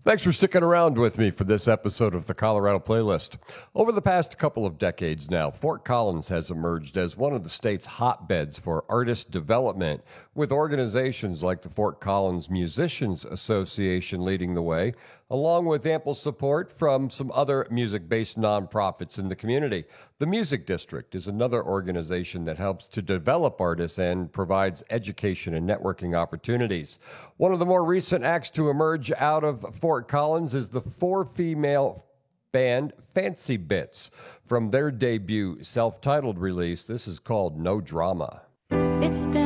Thanks for sticking around with me for this episode of the Colorado Playlist. Over the past couple of decades now, Fort Collins has emerged as one of the state's hotbeds for artist development, with organizations like the Fort Collins Musicians Association leading the way, along with ample support from some other music-based nonprofits in the community. The Music District is another organization that helps to develop artists and provides education and networking opportunities. One of the more recent acts to emerge out of Fort Collins is the four-female band Fancy Bits. From their debut self-titled release, this is called No Drama. It's been